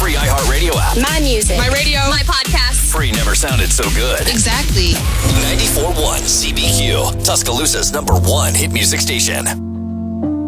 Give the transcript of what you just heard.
free iHeartRadio app. My music. My radio. My podcast. Free never sounded so good. Exactly. 94.1 CBQ, Tuscaloosa's #1 hit music station.